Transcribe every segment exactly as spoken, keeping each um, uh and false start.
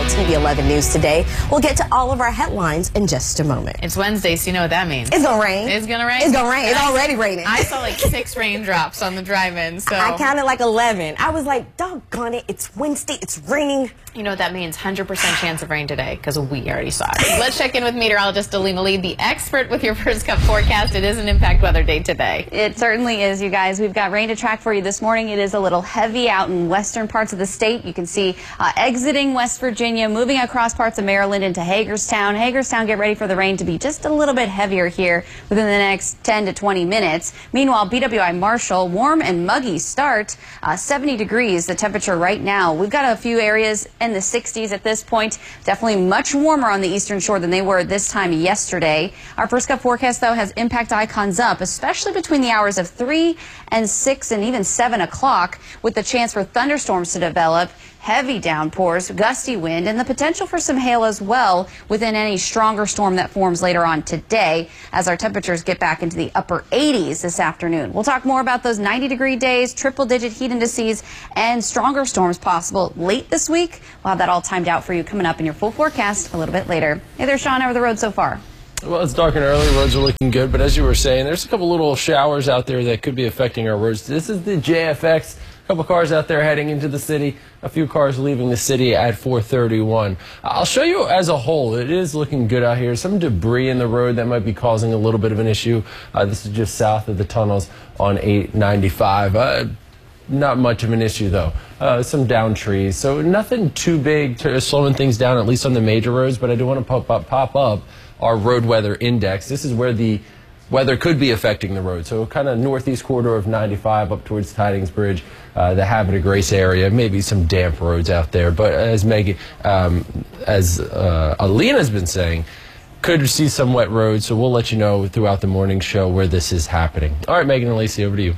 T V eleven News today. We'll get to all of our headlines in just a moment. It's Wednesday, so you know what that means. It's gonna rain. It's gonna rain. It's gonna rain. It's already raining. I saw like six raindrops on the drive-in, so. I counted like eleven. I was like, doggone it, it's Wednesday, it's raining. You know what that means? one hundred percent chance of rain today, because we already saw it. Let's check in with meteorologist Alina Lee, the expert with your first cup forecast. It is an impact weather day today. It certainly is, you guys. We've got rain to track for you this morning. It is a little heavy out in western parts of the state. You can see uh, exiting West Virginia, moving across parts of Maryland into Hagerstown. Hagerstown, get ready for the rain to be just a little bit heavier here within the next ten to twenty minutes. Meanwhile, B W I Marshall, warm and muggy start, uh, seventy degrees the temperature right now. We've got a few areas in the sixties at this point. Definitely much warmer on the eastern shore than they were this time yesterday. Our first cup forecast, though, has impact icons up, especially between the hours of three and six and even seven o'clock, with the chance for thunderstorms to develop, heavy downpours, gusty wind, and the potential for some hail as well within any stronger storm that forms later on today as our temperatures get back into the upper eighties this afternoon. We'll talk more about those ninety degree days, triple digit heat indices, and stronger storms possible late this week. We'll have that all timed out for you coming up in your full forecast a little bit later. Hey there, Sean. How are the roads so far? Well, it's dark and early. Roads are looking good, but as you were saying, there's a couple little showers out there that could be affecting our roads. This is the J F X. A couple cars out there heading into the city, a few cars leaving the city at four thirty-one. I'll show you as a whole. It is looking good out here. Some debris in the road that might be causing a little bit of an issue. Uh, this is just south of the tunnels on eight ninety-five. Uh, not much of an issue, though. Uh, some down trees, so nothing too big to slowing things down, at least on the major roads, but I do want to pop up, pop up our road weather index. This is where the weather could be affecting the road. So kind of northeast corridor of ninety-five up towards Tidings Bridge, uh, the Habit of Grace area, maybe some damp roads out there. But as Megan, um, as uh, Alina's been saying, could see some wet roads. So we'll let you know throughout the morning show where this is happening. All right, Megan and Lacey, over to you.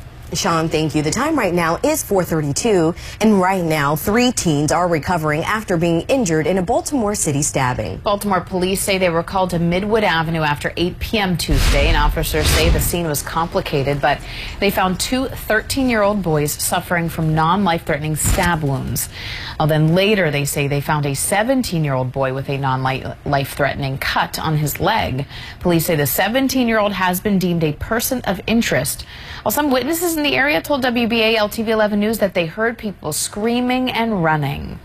Sean, thank you. The time right now is four thirty-two, and right now, three teens are recovering after being injured in a Baltimore City stabbing. Baltimore police say they were called to Midwood Avenue after eight p m Tuesday, and officers say the scene was complicated, but they found two thirteen-year-old boys suffering from non-life-threatening stab wounds. Well, then later, they say they found a seventeen-year-old boy with a non-life-threatening cut on his leg. Police say the seventeen-year-old has been deemed a person of interest. While some witnesses in the area told W B A L T V eleven News that they heard people screaming and running.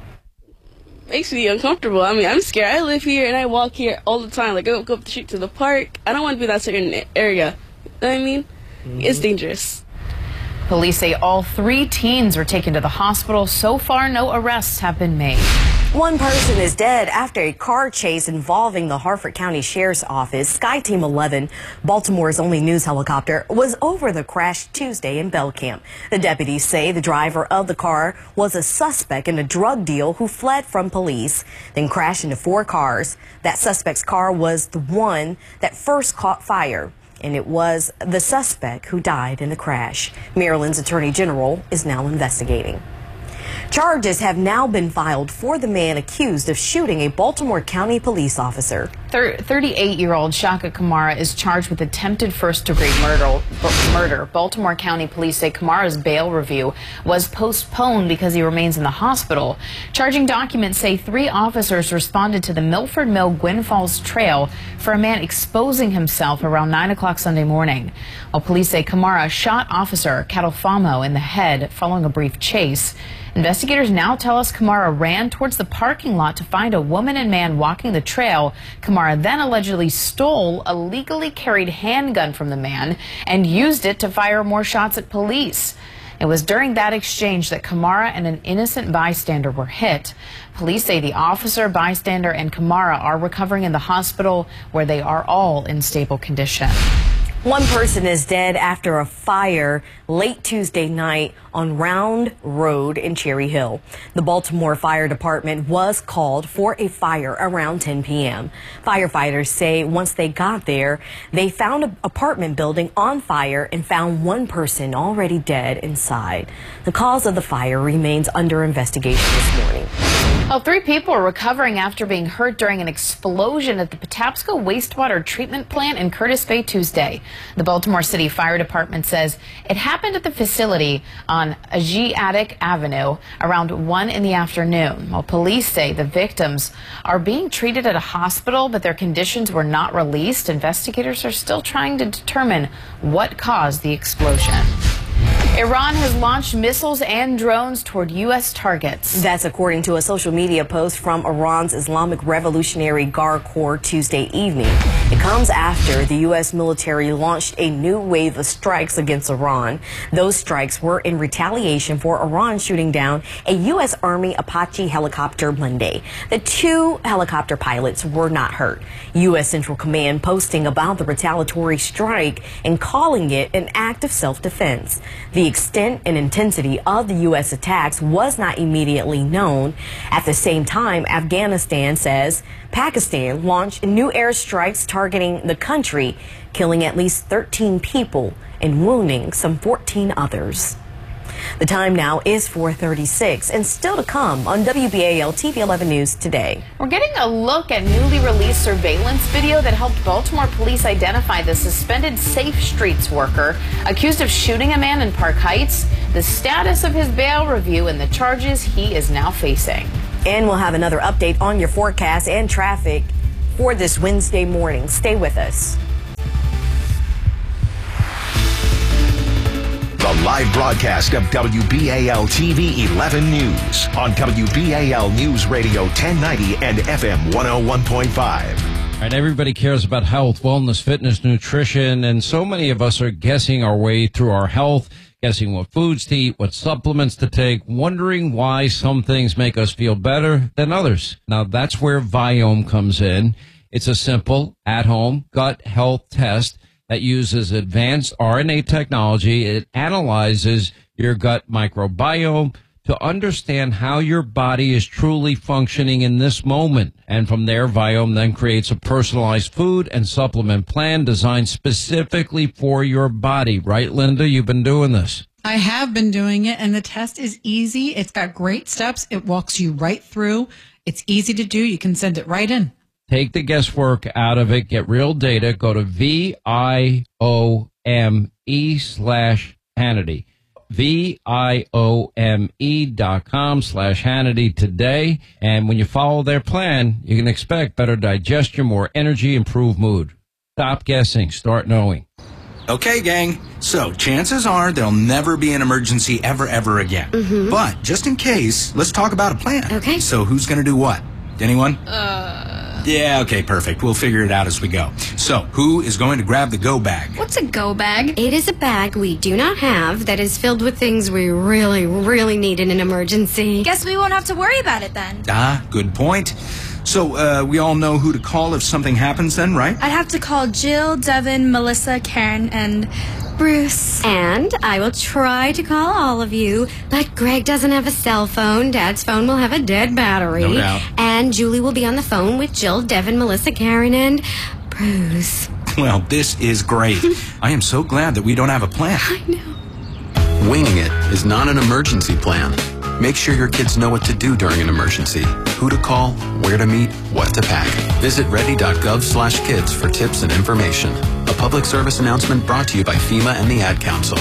Makes me uncomfortable. I mean, I'm scared. I live here and I walk here all the time. Like, I go up the street to the park. I don't want to be in that certain area. You know what I mean? Mm-hmm. It's dangerous. Police say all three teens were taken to the hospital. So far, no arrests have been made. One person is dead after a car chase involving the Harford County Sheriff's Office. Sky Team eleven, Baltimore's only news helicopter, was over the crash Tuesday in Belcamp. The deputies say the driver of the car was a suspect in a drug deal who fled from police, then crashed into four cars. That suspect's car was the one that first caught fire, and it was the suspect who died in the crash. Maryland's Attorney General is now investigating. Charges have now been filed for the man accused of shooting a Baltimore County police officer. thirty-eight-year-old Shaka Kamara is charged with attempted first-degree murder. murder. Baltimore County police say Kamara's bail review was postponed because he remains in the hospital. Charging documents say three officers responded to the Milford Mill Gwynn Falls Trail for a man exposing himself around nine o'clock Sunday morning. While police say Kamara shot Officer Catalfamo in the head following a brief chase. Investigators now tell us Kamara ran towards the parking lot to find a woman and man walking the trail. Kamara then allegedly stole a legally carried handgun from the man and used it to fire more shots at police. It was during that exchange that Kamara and an innocent bystander were hit. Police say the officer, bystander, and Kamara are recovering in the hospital, where they are all in stable condition. One person is dead after a fire late Tuesday night on Round Road in Cherry Hill. The Baltimore Fire Department was called for a fire around ten p m Firefighters say once they got there, they found an apartment building on fire and found one person already dead inside. The cause of the fire remains under investigation this morning. Well, three people are recovering after being hurt during an explosion at the Patapsco wastewater treatment plant in Curtis Bay Tuesday. The Baltimore City Fire Department says it happened at the facility on Asiatic Avenue around one in the afternoon. While police say the victims are being treated at a hospital, but their conditions were not released. Investigators are still trying to determine what caused the explosion. Iran has launched missiles and drones toward U S targets. That's according to a social media post from Iran's Islamic Revolutionary Guard Corps Tuesday evening. It comes after the U S military launched a new wave of strikes against Iran. Those strikes were in retaliation for Iran shooting down a U S Army Apache helicopter Monday. The two helicopter pilots were not hurt. U S Central Command posting about the retaliatory strike and calling it an act of self-defense. The extent and intensity of the U S attacks was not immediately known. At the same time, Afghanistan says Pakistan launched new airstrikes targeting the country, killing at least thirteen people and wounding some fourteen others. The time now is four thirty-six, and still to come on W B A L T V eleven News today. We're getting a look at newly released surveillance video that helped Baltimore police identify the suspended Safe Streets worker accused of shooting a man in Park Heights, the status of his bail review, and the charges he is now facing. And we'll have another update on your forecast and traffic for this Wednesday morning. Stay with us. The live broadcast of W B A L T V eleven News on W B A L News Radio ten ninety and F M one oh one point five. All right, everybody cares about health, wellness, fitness, nutrition, and so many of us are guessing our way through our health, guessing what foods to eat, what supplements to take, wondering why some things make us feel better than others. Now, that's where Viome comes in. It's a simple, at-home gut health test that uses advanced R N A technology. It analyzes your gut microbiome to understand how your body is truly functioning in this moment. And from there, Viome then creates a personalized food and supplement plan designed specifically for your body. Right, Linda? You've been doing this. I have been doing it, and the test is easy. It's got great steps. It walks you right through. It's easy to do. You can send it right in. Take the guesswork out of it. Get real data. Go to V I O M E slash Hannity. V I O M E dot com slash Hannity today. And when you follow their plan, you can expect better digestion, more energy, improved mood. Stop guessing. Start knowing. Okay, gang. So chances are there'll never be an emergency ever, ever again. Mm-hmm. But just in case, let's talk about a plan. Okay. So who's going to do what? Anyone? Uh... Yeah, okay, perfect. We'll figure it out as we go. So, who is going to grab the go bag? What's a go bag? It is a bag we do not have that is filled with things we really, really need in an emergency. Guess we won't have to worry about it then. Ah, good point. So, uh, we all know who to call if something happens then, right? I'd have to call Jill, Devin, Melissa, Karen, and Bruce. And I will try to call all of you, but Greg doesn't have a cell phone. Dad's phone will have a dead battery. No doubt. And Julie will be on the phone with Jill, Devin, Melissa, Karen, and Bruce. Well, this is great. I am so glad that we don't have a plan. I know. Winging it is not an emergency plan. Make sure your kids know what to do during an emergency, who to call, where to meet, what to pack. Visit ready.gov slash kids for tips and information. A public service announcement brought to you by FEMA and the Ad Council.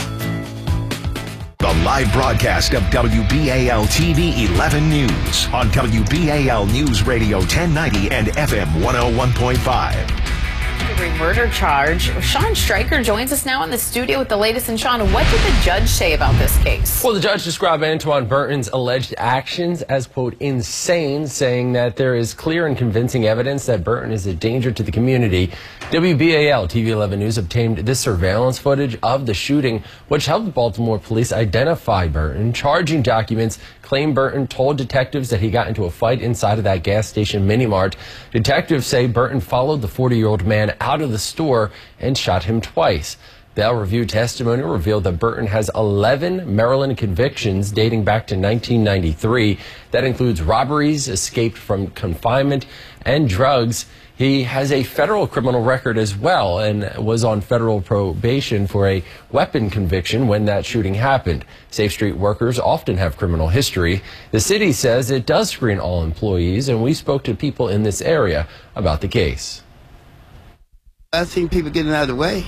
The live broadcast of W B A L T V eleven News on W B A L News Radio ten ninety and F M one oh one point five. Murder charge. Sean Stryker joins us now in the studio with the latest. And Sean, what did the judge say about this case? Well, the judge described Antoine Burton's alleged actions as, quote, insane, saying that there is clear and convincing evidence that Burton is a danger to the community. W B A L T V eleven News obtained this surveillance footage of the shooting, which helped Baltimore police identify Burton. Charging documents claim Burton told detectives that he got into a fight inside of that gas station mini mart. Detectives say Burton followed the forty-year-old man out of the store and shot him twice. Bail review testimony revealed that Burton has eleven Maryland convictions dating back to nineteen ninety-three. That includes robberies, escaped from confinement, and drugs. He has a federal criminal record as well and was on federal probation for a weapon conviction when that shooting happened. Safe Street workers often have criminal history. The city says it does screen all employees, and we spoke to people in this area about the case. I've seen people getting out of the way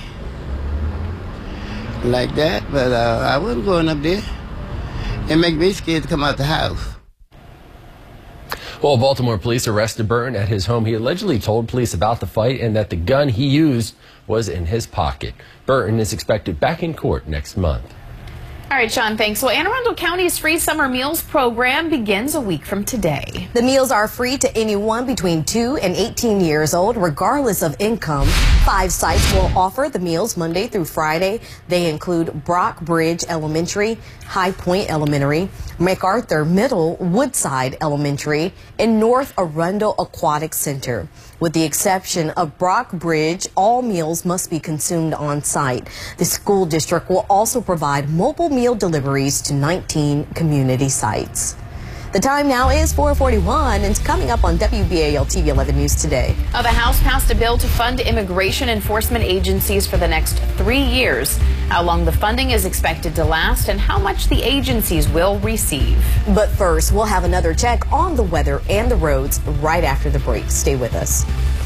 like that, but uh, I wasn't going up there. It made me scared to come out the house. Well, Baltimore police arrested Burton at his home. He allegedly told police about the fight and that the gun he used was in his pocket. Burton is expected back in court next month. All right, Sean, thanks. Well, Anne Arundel County's free summer meals program begins a week from today. The meals are free to anyone between two and eighteen years old, regardless of income. Five sites will offer the meals Monday through Friday. They include Brock Bridge Elementary, High Point Elementary, MacArthur Middle, Woodside Elementary, and North Arundel Aquatic Center. With the exception of Brock Bridge, all meals must be consumed on site. The school district will also provide mobile meal deliveries to nineteen community sites. The time now is four forty-one, and it's coming up on W B A L T V eleven News today. Uh, the House passed a bill to fund immigration enforcement agencies for the next three years. How long the funding is expected to last and how much the agencies will receive. But first, we'll have another check on the weather and the roads right after the break. Stay with us.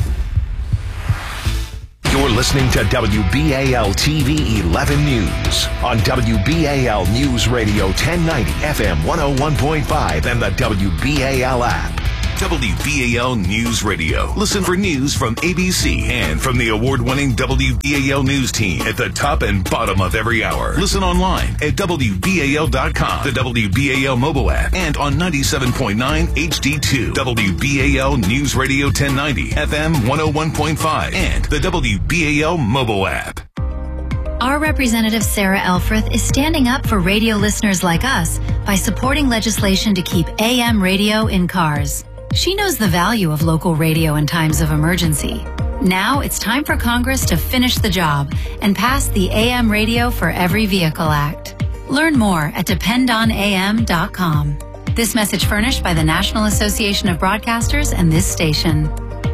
You're listening to W B A L T V eleven News on W B A L News Radio ten ninety F M one oh one point five and the W B A L app. W B A L News Radio. Listen for news from A B C and from the award-winning W B A L News team at the top and bottom of every hour. Listen online at W B A L dot com, the W B A L mobile app, and on ninety-seven point nine H D two. W B A L News Radio ten ninety, F M one oh one point five, and the W B A L mobile app. Our representative Sarah Elfreth is standing up for radio listeners like us by supporting legislation to keep A M radio in cars. She knows the value of local radio in times of emergency. Now it's time for Congress to finish the job and pass the A M Radio for Every Vehicle Act. Learn more at depend on A M dot com. This message furnished by the National Association of Broadcasters and this station.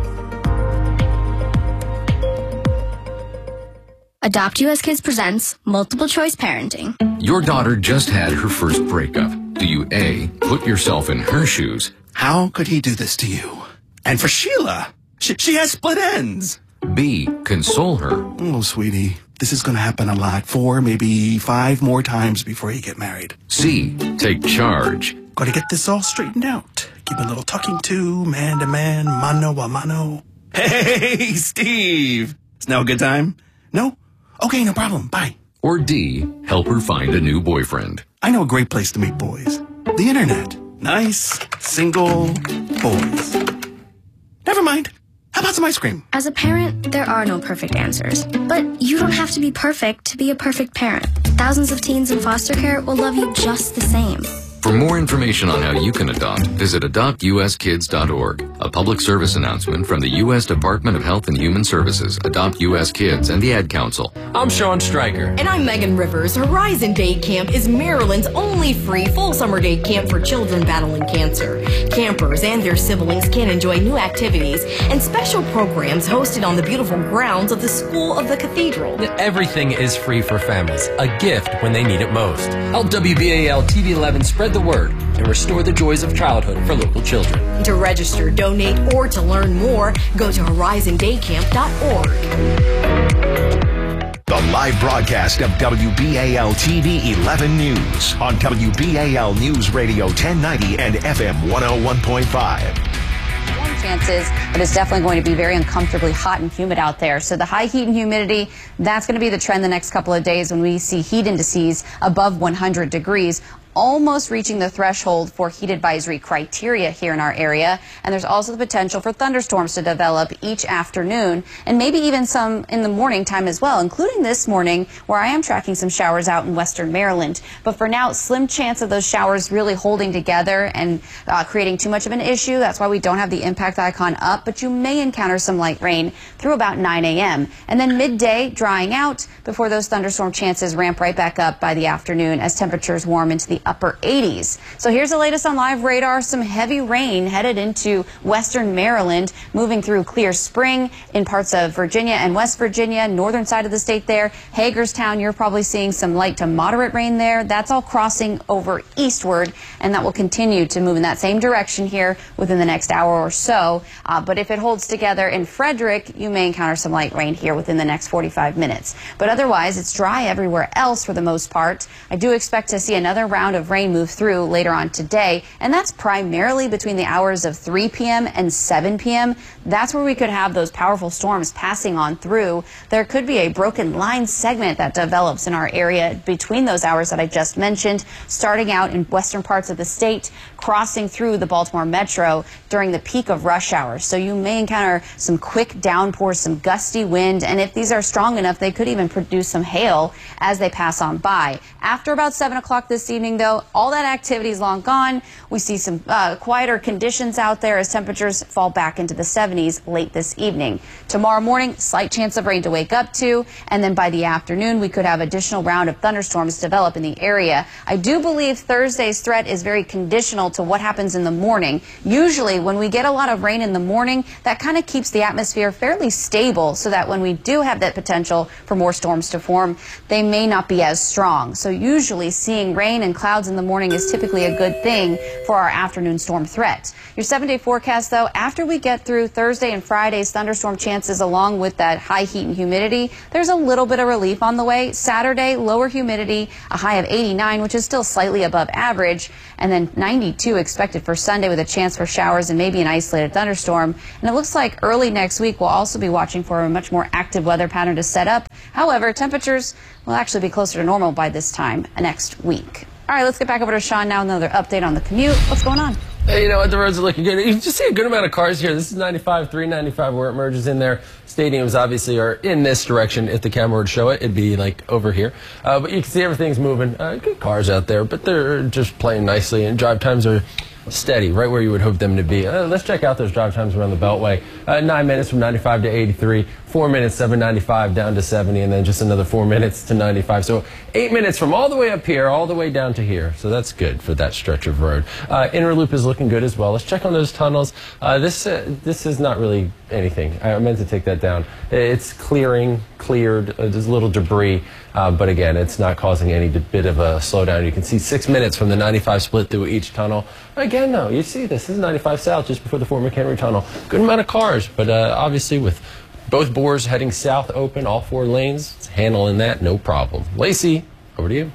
Adopt U S Kids presents Multiple Choice Parenting. Your daughter just had her first breakup. Do you A, put yourself in her shoes? How could he do this to you? And for Sheila, she, she has split ends. B, console her. Oh, sweetie, this is going to happen a lot. Four, maybe five more times before you get married. C, take charge. Got to get this all straightened out. Keep a little talking to, man to man, mano a mano. Hey, Steve. Is now a good time? No? Okay, no problem. Bye. Or D, help her find a new boyfriend. I know a great place to meet boys. The internet. Nice, single boys. Never mind. How about some ice cream? As a parent, there are no perfect answers. But you don't have to be perfect to be a perfect parent. Thousands of teens in foster care will love you just the same. For more information on how you can adopt, visit adopt U S kids dot org. A public service announcement from the U S Department of Health and Human Services, Adopt U S Kids, and the Ad Council. I'm Sean Stryker. And I'm Megan Rivers. Horizon Day Camp is Maryland's only free full summer day camp for children battling cancer. Campers and their siblings can enjoy new activities and special programs hosted on the beautiful grounds of the School of the Cathedral. Everything is free for families, a gift when they need it most. Help W B A L T V eleven spread the word and restore the joys of childhood for local children. To register, donate, or to learn more, go to horizon day camp dot org. The live broadcast of W B A L T V eleven News on W B A L News Radio ten ninety and F M one oh one point five. Chances, but it's definitely going to be very uncomfortably hot and humid out there. So the high heat and humidity, that's going to be the trend the next couple of days when we see heat indices above one hundred degrees. almost reaching the threshold for heat advisory criteria here in our area. And there's also the potential for thunderstorms to develop each afternoon and maybe even some in the morning time as well, including this morning where I am tracking some showers out in western Maryland. But for now, slim chance of those showers really holding together and uh, creating too much of an issue. That's why we don't have the impact icon up, but you may encounter some light rain through about nine a m And then midday drying out before those thunderstorm chances ramp right back up by the afternoon as temperatures warm into the upper eighties. So here's the latest on live radar. Some heavy rain headed into western Maryland, moving through Clear Spring in parts of Virginia and West Virginia, northern side of the state there. Hagerstown, you're probably seeing some light to moderate rain there. That's all crossing over eastward, and that will continue to move in that same direction here within the next hour or so. Uh, but if it holds together in Frederick, you may encounter some light rain here within the next forty-five minutes. But otherwise, it's dry everywhere else for the most part. I do expect to see another round of rain move through later on today, and that's primarily between the hours of three p m and seven p m That's where we could have those powerful storms passing on through. There could be a broken line segment that develops in our area between those hours that I just mentioned, starting out in western parts of the state, crossing through the Baltimore Metro during the peak of rush hour. So you may encounter some quick downpours, some gusty wind, and if these are strong enough, they could even produce some hail as they pass on by. After about seven o'clock this evening, though, all that activity is long gone. We see some uh, quieter conditions out there as temperatures fall back into the seventies late this evening. Tomorrow morning, slight chance of rain to wake up to, and then by the afternoon, we could have additional round of thunderstorms develop in the area. I do believe Thursday's threat is very conditional to what happens in the morning. Usually, when we get a lot of rain in the morning, that kind of keeps the atmosphere fairly stable so that when we do have that potential for more storms to form, they may not be as strong. So usually seeing rain and clouds in the morning is typically a good thing for our afternoon storm threat. Your seven-day forecast, though, after we get through Thursday and Friday's thunderstorm chances along with that high heat and humidity, there's a little bit of relief on the way. Saturday, lower humidity, a high of eighty-nine, which is still slightly above average, and then ninety-two expected for Sunday with a chance for showers and maybe an isolated thunderstorm. And it looks like early next week we'll also be watching for a much more active weather pattern to set up. However, temperatures will actually be closer to normal by this time next week. All right, let's get back over to Sean now, another update on the commute. What's going on? Hey, you know what? The roads are looking good. You just see a good amount of cars here. This is ninety-five, three ninety-five where it merges in there. Stadiums obviously are in this direction. If the camera would show it, it'd be like over here. Uh, but you can see everything's moving. Uh, good cars out there, but they're just playing nicely, and drive times are steady, right where you would hope them to be. Uh, let's check out those drive times around the Beltway. Uh, nine minutes from ninety-five to eighty-three, four minutes, seven ninety-five down to seventy, and then just another four minutes to ninety-five. So eight minutes from all the way up here, all the way down to here. So that's good for that stretch of road. Uh, inner loop is looking good as well. Let's check on those tunnels. Uh, this uh, this is not really anything. I meant to take that down. It's clearing, cleared. Uh, there's a little debris. Uh, but again, it's not causing any bit of a slowdown. You can see six minutes from the ninety-five split through each tunnel. Again, though, you see this. This is ninety-five South just before the Fort McHenry Tunnel. Good amount of cars, but uh, obviously with both bores heading south open, all four lanes, it's handling that, no problem. Lacey, over to you.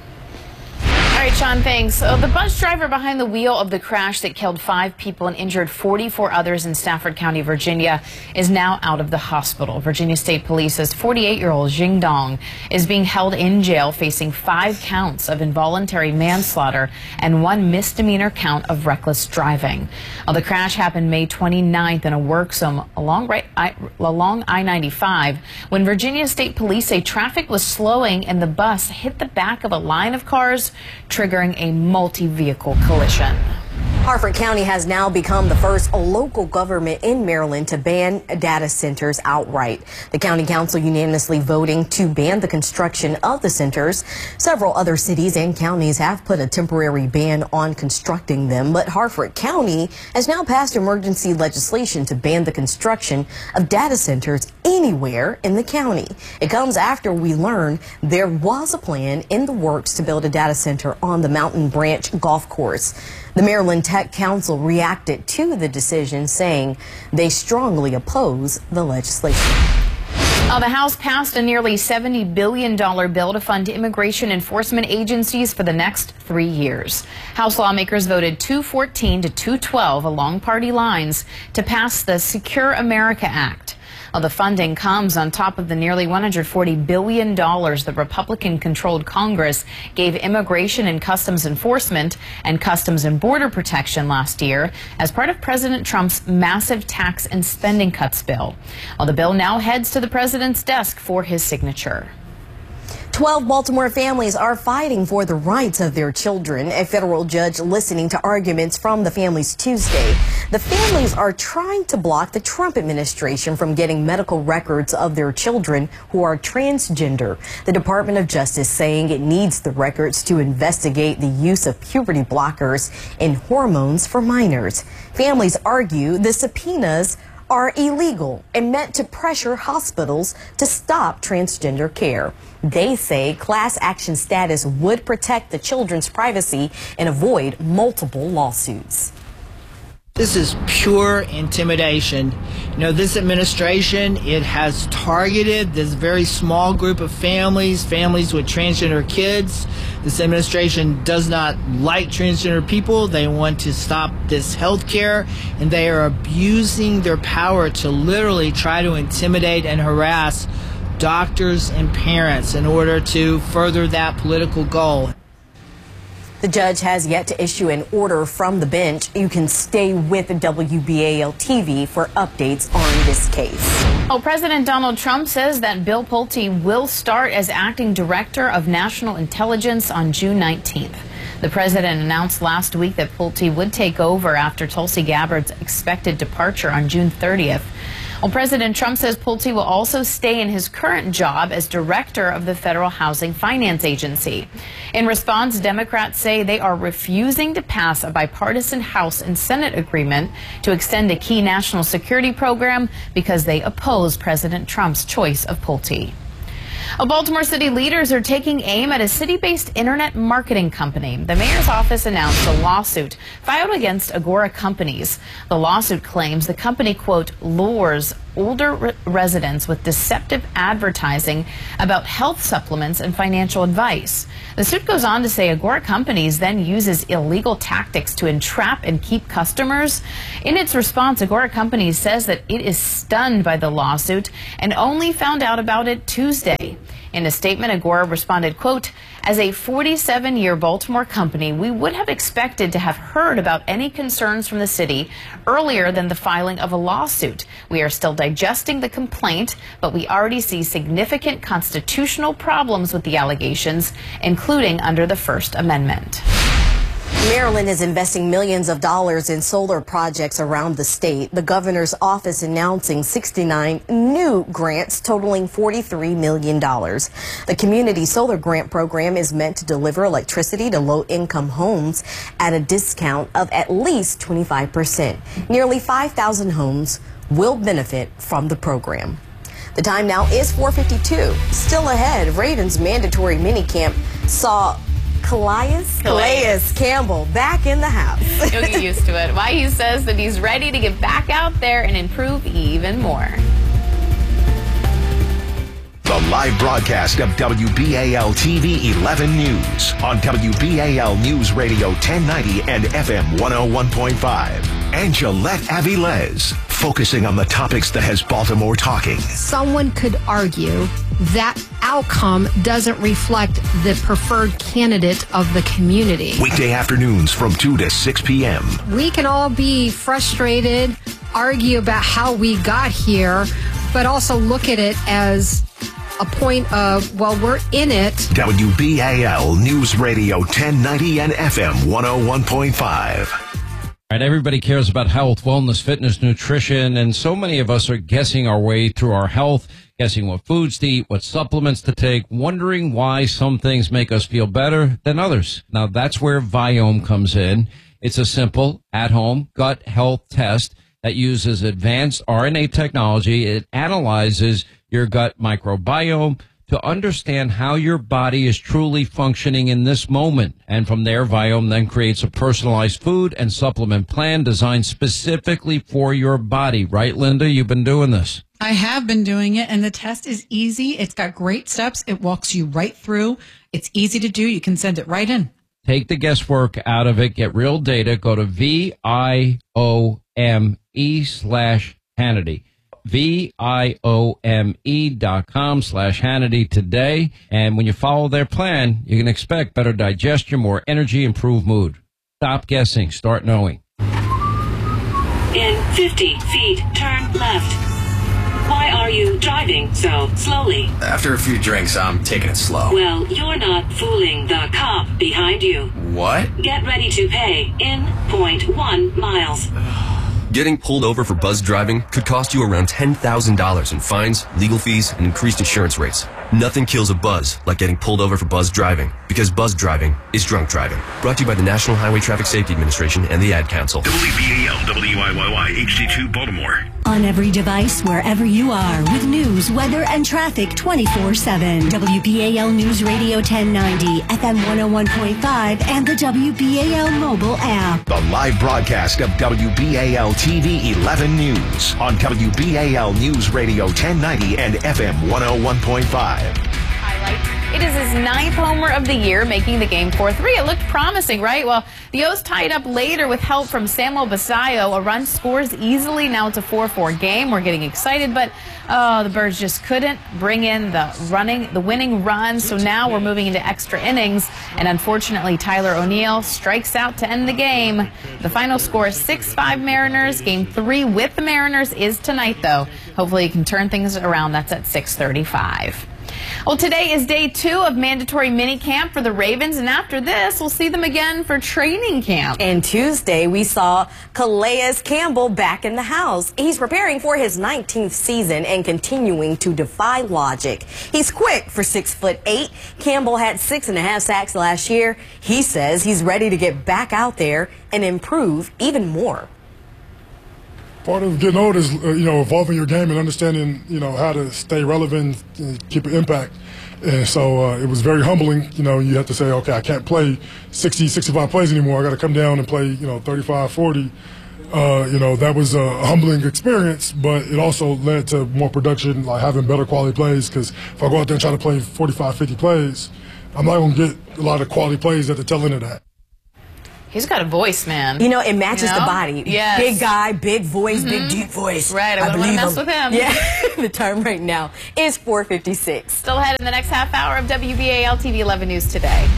All right, Sean, thanks. Uh, the bus driver behind the wheel of the crash that killed five people and injured forty-four others in Stafford County, Virginia, is now out of the hospital. Virginia State Police says forty-eight-year-old Jing Dong is being held in jail facing five counts of involuntary manslaughter and one misdemeanor count of reckless driving. Well, the crash happened May twenty-ninth in a work zone along, right, I, along I ninety-five when Virginia State Police say traffic was slowing and the bus hit the back of a line of cars, triggering a multi-vehicle collision. Harford County has now become the first local government in Maryland to ban data centers outright. The county council unanimously voting to ban the construction of the centers. Several other cities and counties have put a temporary ban on constructing them, but Harford County has now passed emergency legislation to ban the construction of data centers anywhere in the county. It comes after we learned there was a plan in the works to build a data center on the Mountain Branch Golf Course. The Maryland Tech Council reacted to the decision, saying they strongly oppose the legislation. Uh, the House passed a nearly seventy billion dollars bill to fund immigration enforcement agencies for the next three years. House lawmakers voted two fourteen to two twelve along party lines to pass the Secure America Act. Well, the funding comes on top of the nearly one hundred forty billion dollars the Republican-controlled Congress gave Immigration and Customs Enforcement and Customs and Border Protection last year as part of President Trump's massive tax and spending cuts bill. Well, the bill now heads to the president's desk for his signature. Twelve Baltimore families are fighting for the rights of their children. A federal judge listening to arguments from the families Tuesday. The families are trying to block the Trump administration from getting medical records of their children who are transgender. The Department of Justice saying it needs the records to investigate the use of puberty blockers and hormones for minors. Families argue the subpoenas are illegal and meant to pressure hospitals to stop transgender care. They say class action status would protect the children's privacy and avoid multiple lawsuits. This is pure intimidation. You know, this administration, it has targeted this very small group of families, families with transgender kids. This administration does not like transgender people. They want to stop this health care, and they are abusing their power to literally try to intimidate and harass doctors and parents in order to further that political goal. The judge has yet to issue an order from the bench. You can stay with W B A L T V for updates on this case. Oh, President Donald Trump says that Bill Pulte will start as acting director of national intelligence on June nineteenth. The president announced last week that Pulte would take over after Tulsi Gabbard's expected departure on June thirtieth. Well, President Trump says Pulte will also stay in his current job as director of the Federal Housing Finance Agency. In response, Democrats say they are refusing to pass a bipartisan House and Senate agreement to extend a key national security program because they oppose President Trump's choice of Pulte. Baltimore City leaders are taking aim at a city-based internet marketing company. The mayor's office announced a lawsuit filed against Agora Companies. The lawsuit claims the company, quote, lures older re- residents with deceptive advertising about health supplements and financial advice. The suit goes on to say Agora Companies then uses illegal tactics to entrap and keep customers. In its response, Agora Companies says that it is stunned by the lawsuit and only found out about it Tuesday. In a statement, Agora responded, quote, as a forty-seven-year Baltimore company, we would have expected to have heard about any concerns from the city earlier than the filing of a lawsuit. We are still digesting the complaint, but we already see significant constitutional problems with the allegations, including under the First Amendment. Maryland is investing millions of dollars in solar projects around the state. The governor's office announcing sixty-nine new grants totaling forty-three million dollars. The Community Solar Grant Program is meant to deliver electricity to low-income homes at a discount of at least twenty-five percent. Nearly five thousand homes will benefit from the program. The time now is four fifty-two. Still ahead, Ravens mandatory minicamp saw Calais, Calais Campbell back in the house. You'll get used to it. Why he says that he's ready to get back out there and improve even more. The live broadcast of W B A L T V eleven News on W B A L News Radio ten ninety and F M one oh one point five. Angelette Avilés, focusing on the topics that has Baltimore talking. Someone could argue that outcome doesn't reflect the preferred candidate of the community. Weekday afternoons from two to six p.m. We can all be frustrated, argue about how we got here, but also look at it as a point of, well, we're in it. W B A L News Radio ten ninety and F M one oh one point five. All right, everybody cares about health, wellness, fitness, nutrition, and so many of us are guessing our way through our health, guessing what foods to eat, what supplements to take, wondering why some things make us feel better than others. Now, that's where Viome comes in. It's a simple, at-home gut health test that uses advanced R N A technology. It analyzes your gut microbiome to understand how your body is truly functioning in this moment. And from there, Viome then creates a personalized food and supplement plan designed specifically for your body. Right, Linda? You've been doing this. I have been doing it, and the test is easy. It's got great steps. It walks you right through. It's easy to do. You can send it right in. Take the guesswork out of it. Get real data. Go to V I O M E slash Hannity. V I O M E dot com slash Hannity today. And when you follow their plan, you can expect better digestion, more energy, improved mood. Stop guessing. Start knowing. In fifty feet, turn left. Why are you driving so slowly? After a few drinks, I'm taking it slow. Well, you're not fooling the cop behind you. What? Get ready to pay in zero point one miles. Getting pulled over for buzz driving could cost you around ten thousand dollars in fines, legal fees, and increased insurance rates. Nothing kills a buzz like getting pulled over for buzz driving, because buzz driving is drunk driving. Brought to you by the National Highway Traffic Safety Administration and the Ad Council. W B A L, W I Y Y, H D two, Baltimore. On every device, wherever you are, with news, weather, and traffic twenty-four seven. W B A L News Radio ten ninety, F M one oh one point five, and the W B A L mobile app. The live broadcast of W B A L T V eleven News on W B A L News Radio ten ninety and F M one oh one point five. It is his ninth homer of the year, making the game four three. It looked promising, right? Well, the O's tied up later with help from Samuel Basayo. A run scores easily. Now it's a four four game. We're getting excited, but oh, the Birds just couldn't bring in the running, the winning run. So now we're moving into extra innings, and unfortunately, Tyler O'Neill strikes out to end the game. The final score is six five Mariners. Game three with the Mariners is tonight, though. Hopefully, you can turn things around. That's at six thirty-five. Well, today is day two of mandatory mini camp for the Ravens, and after this, we'll see them again for training camp. And Tuesday, we saw Calais Campbell back in the house. He's preparing for his nineteenth season and continuing to defy logic. He's quick for six foot eight. Campbell had six and a half sacks last year. He says he's ready to get back out there and improve even more. Part of getting old is, uh, you know, evolving your game and understanding, you know, how to stay relevant, and keep an impact. And so uh, it was very humbling. You know, you have to say, okay, I can't play sixty, sixty-five plays anymore. I got to come down and play, you know, thirty-five, forty. Uh, you know, that was a humbling experience, but it also led to more production, like having better quality plays. Because if I go out there and try to play forty-five, fifty plays, I'm not going to get a lot of quality plays at the tail end of that. He's got a voice, man. You know, it matches you know? the body. Yes. Big guy, big voice, mm-hmm. big deep voice. Right, I, I wouldn't want to mess with him. Yeah, the time right now is four fifty-six. Still ahead in the next half hour of W B A L T V eleven News Today.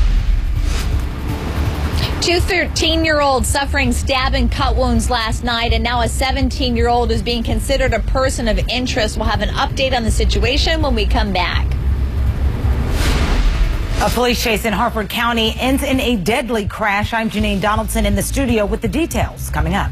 Two thirteen-year-olds suffering stab and cut wounds last night, and now a seventeen-year-old is being considered a person of interest. We'll have an update on the situation when we come back. A police chase in Harford County ends in a deadly crash. I'm Janine Donaldson in the studio with the details coming up.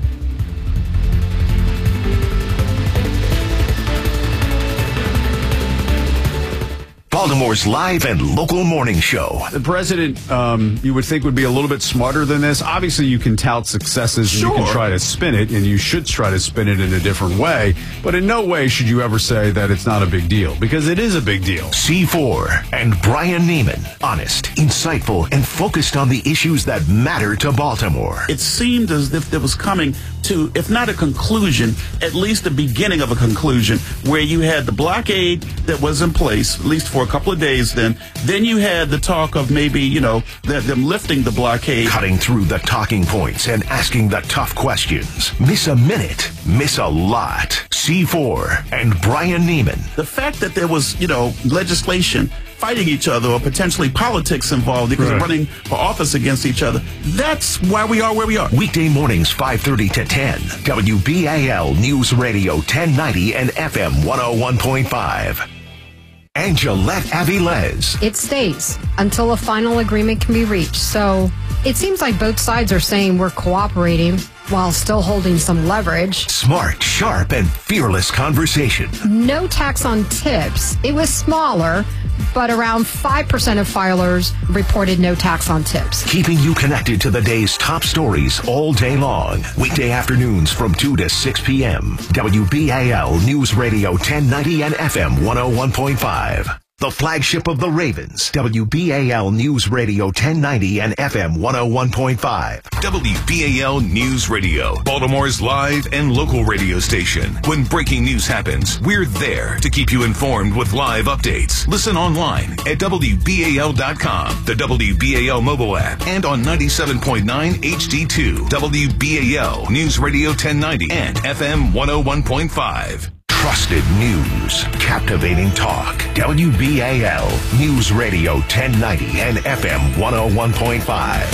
Baltimore's live and local morning show. The president, um, you would think, would be a little bit smarter than this. Obviously, you can tout successes and sure. you can try to spin it, and you should try to spin it in a different way. But in no way should you ever say that it's not a big deal, because it is a big deal. C four and Brian Neiman. Honest, insightful, and focused on the issues that matter to Baltimore. It seemed as if there was coming to, if not a conclusion, at least the beginning of a conclusion, where you had the blockade that was in place, at least for a couple of days then. Then you had the talk of maybe, you know, them lifting the blockade. Cutting through the talking points and asking the tough questions. Miss a minute, miss a lot. C four and Brian Neiman. The fact that there was, you know, legislation fighting each other or potentially politics involved because right. of running for office against each other. That's why we are where we are. Weekday mornings, five thirty to ten. W B A L News Radio ten ninety and F M one oh one point five. Angelette Avilés. It stays until a final agreement can be reached. So it seems like both sides are saying we're cooperating while still holding some leverage. Smart, sharp, and fearless conversation. No tax on tips. It was smaller, but around five percent of filers reported no tax on tips. Keeping you connected to the day's top stories all day long. Weekday afternoons from two to six p.m. W B A L News Radio ten ninety and F M one oh one point five. The flagship of the Ravens, W B A L News Radio ten ninety and F M one oh one point five. W B A L News Radio, Baltimore's live and local radio station. When breaking news happens, we're there to keep you informed with live updates. Listen online at W B A L dot com, the W B A L mobile app, and on ninety-seven point nine H D two, W B A L News Radio ten ninety and F M one oh one point five. Trusted news. Captivating talk. W B A L News Radio ten ninety and F M one oh one point five.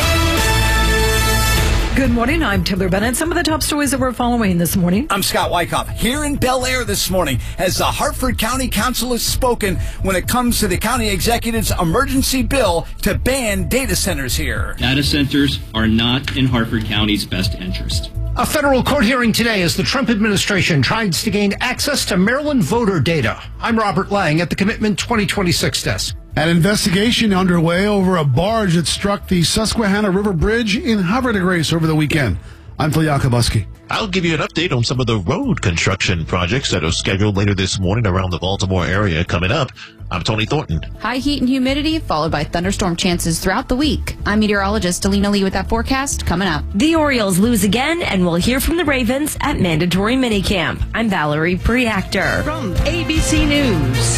Good morning. I'm Taylor Bennett. Some of the top stories that we're following this morning. I'm Scott Wyckoff here in Bel Air this morning as the Hartford County Council has spoken when it comes to the county executive's emergency bill to ban data centers here. Data centers are not in Hartford County's best interest. A federal court hearing today as the Trump administration tries to gain access to Maryland voter data. I'm Robert Lang at the Commitment twenty twenty-six desk. An investigation underway over a barge that struck the Susquehanna River Bridge in Havre de Grace over the weekend. I'm Phil Yakobuski. I'll give you an update on some of the road construction projects that are scheduled later this morning around the Baltimore area coming up. I'm Tony Thornton. High heat and humidity followed by thunderstorm chances throughout the week. I'm meteorologist Alina Lee with that forecast coming up. The Orioles lose again, and we'll hear from the Ravens at mandatory minicamp. I'm Valerie Preactor. From A B C News,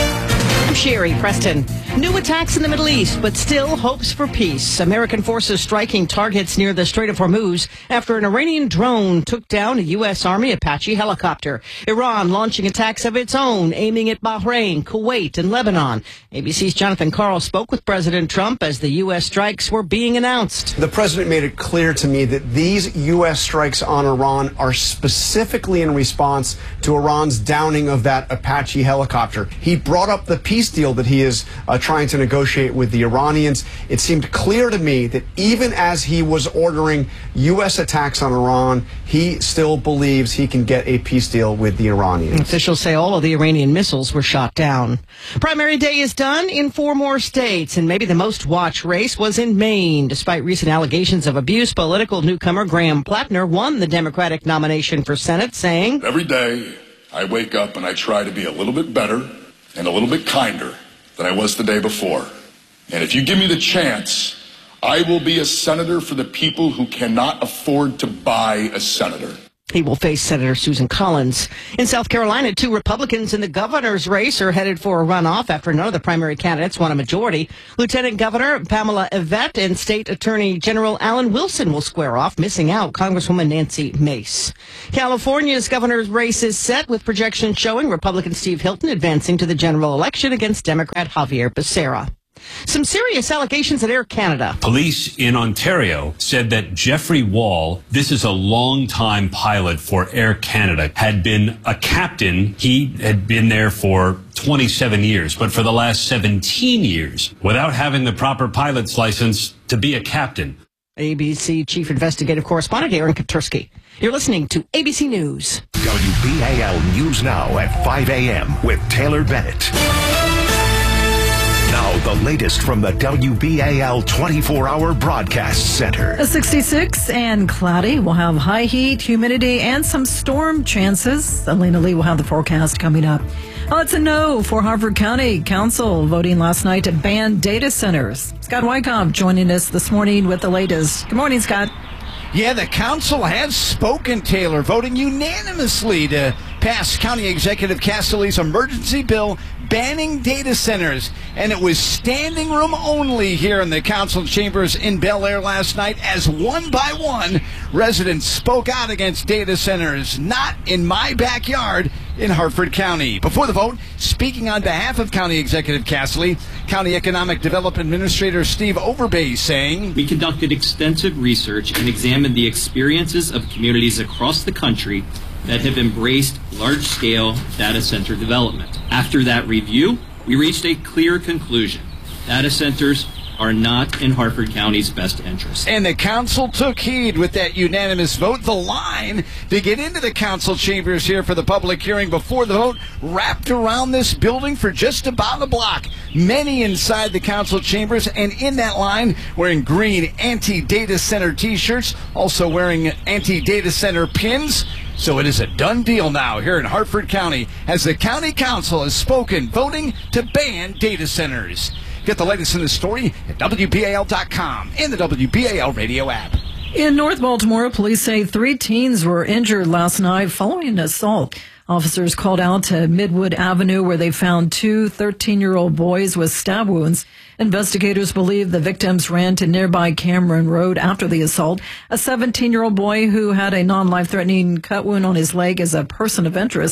I'm Sherry Preston. New attacks in the Middle East, but still hopes for peace. American forces striking targets near the Strait of Hormuz after an Iranian drone took down a U S. Army Apache helicopter. Iran launching attacks of its own, aiming at Bahrain, Kuwait, and Lebanon. A B C's Jonathan Karl spoke with President Trump as the U S strikes were being announced. The president made it clear to me that these U S strikes on Iran are specifically in response to Iran's downing of that Apache helicopter. He brought up the peace deal that he is uh, trying to negotiate with the Iranians. It seemed clear to me that even as he was ordering U S attacks on Iran, he still believes he can get a peace deal with the Iranians. Officials say all of the Iranian missiles were shot down. Primary day is done in four more states, and maybe the most watched race was in Maine. Despite recent allegations of abuse, political newcomer Graham Plattner won the Democratic nomination for Senate, saying, "Every day I wake up and I try to be a little bit better and a little bit kinder than I was the day before. And if you give me the chance, I will be a senator for the people who cannot afford to buy a senator." He will face Senator Susan Collins. In South Carolina, two Republicans in the governor's race are headed for a runoff after none of the primary candidates won a majority. Lieutenant Governor Pamela Yvette and State Attorney General Alan Wilson will square off, missing out Congresswoman Nancy Mace. California's governor's race is set, with projections showing Republican Steve Hilton advancing to the general election against Democrat Javier Becerra. Some serious allegations at Air Canada. Police in Ontario said that Jeffrey Wall, this is a long-time pilot for Air Canada, had been a captain. He had been there for twenty-seven years, but for the last seventeen years, without having the proper pilot's license to be a captain. A B C Chief Investigative Correspondent Aaron Katursky. You're listening to A B C News. W B A L News Now at five a.m. with Taylor Bennett. Now, the latest from the W B A L twenty-four hour Broadcast Center. A sixty-six and cloudy. We'll have high heat, humidity, and some storm chances. Alina Lee will have the forecast coming up. Well, it's a no for Hartford County Council voting last night to ban data centers. Scott Wyckoff joining us this morning with the latest. Good morning, Scott. Yeah, the council has spoken, Taylor, voting unanimously to pass County Executive Cassidy's emergency bill banning data centers. And it was standing room only here in the council chambers in Bel Air last night as one by one residents spoke out against data centers. Not in my backyard in Hartford County. Before the vote, speaking on behalf of County Executive Cassidy, County Economic Development Administrator Steve Overbay saying, "We conducted extensive research and examined the experiences of communities across the country that have embraced large-scale data center development. After that review, we reached a clear conclusion. Data centers are not in Hartford County's best interest." And the council took heed with that unanimous vote. The line to get into the council chambers here for the public hearing before the vote wrapped around this building for just about a block. Many inside the council chambers, and in that line wearing green anti-data center t-shirts, also wearing anti-data center pins. So it is a done deal now here in Hartford County as the county council has spoken, voting to ban data centers. Get the latest in the story at W B A L dot com and the W B A L radio app. In North Baltimore, police say three teens were injured last night following an assault. Officers called out to Midwood Avenue where they found two thirteen-year-old boys with stab wounds. Investigators believe the victims ran to nearby Cameron Road after the assault. A seventeen-year-old boy who had a non-life-threatening cut wound on his leg is a person of interest.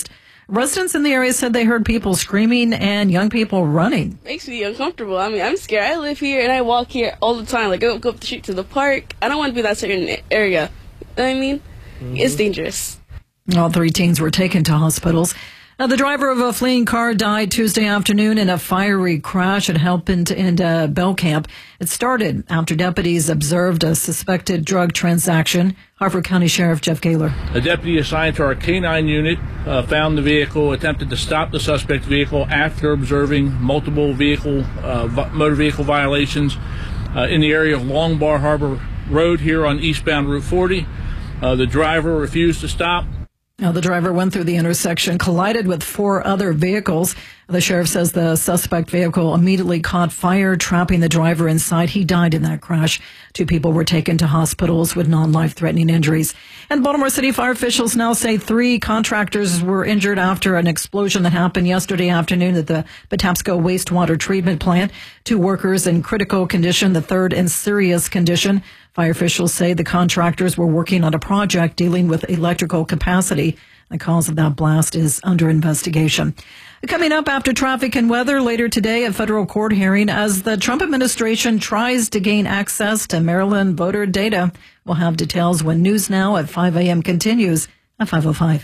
Residents in the area said they heard people screaming and young people running. Makes me uncomfortable. I mean, I'm scared. I live here and I walk here all the time. Like, I don't go up the street to the park. I don't want to be in that certain area. You know what I mean? Mm-hmm. It's dangerous. All three teens were taken to hospitals. Now, the driver of a fleeing car died Tuesday afternoon in a fiery crash. It happened in uh, Belcamp. It started after deputies observed a suspected drug transaction. Harford County Sheriff Jeff Gaylor. A deputy assigned to our K nine unit uh, found the vehicle, attempted to stop the suspect vehicle after observing multiple vehicle uh, motor vehicle violations uh, in the area of Long Bar Harbor Road here on eastbound Route forty. Uh, the driver refused to stop. Now, the driver went through the intersection, collided with four other vehicles. The sheriff says the suspect vehicle immediately caught fire, trapping the driver inside. He died in that crash. Two people were taken to hospitals with non-life-threatening injuries. And Baltimore City fire officials now say three contractors were injured after an explosion that happened yesterday afternoon at the Patapsco wastewater treatment plant. Two workers in critical condition, the third in serious condition. Fire officials say the contractors were working on a project dealing with electrical capacity. The cause of that blast is under investigation. Coming up after traffic and weather later today, a federal court hearing as the Trump administration tries to gain access to Maryland voter data. We'll have details when News Now at five a.m. continues at five oh five.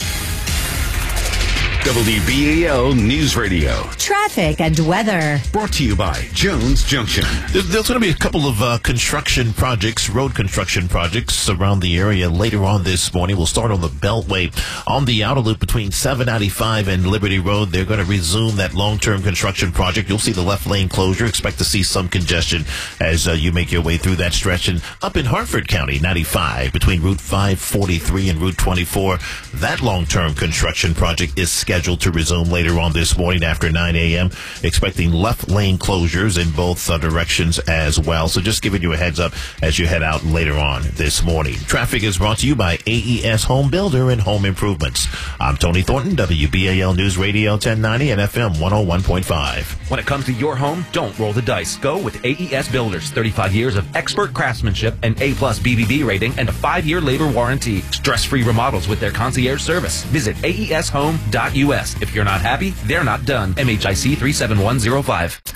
W B A L News Radio. Traffic and weather. Brought to you by Jones Junction. There's, there's going to be a couple of uh, construction projects, road construction projects around the area later on this morning. We'll start on the Beltway. On the outer loop between seven ninety-five and Liberty Road, they're going to resume that long-term construction project. You'll see the left lane closure. Expect to see some congestion as uh, you make your way through that stretch. And up in Harford County, ninety-five between Route five forty-three and Route twenty-four, that long-term construction project is scheduled scheduled to resume later on this morning after nine a.m. Expecting left lane closures in both uh, directions as well. So just giving you a heads up as you head out later on this morning. Traffic is brought to you by A E S Home Builder and Home Improvements. I'm Tony Thornton, W B A L News Radio ten ninety and F M one oh one point five. When it comes to your home, don't roll the dice. Go with A E S Builders. thirty-five years of expert craftsmanship, an A-plus B B B rating, and a five-year labor warranty. Stress-free remodels with their concierge service. Visit A E S home dot U S. If you're not happy, they're not done. M H I C three seven one zero five.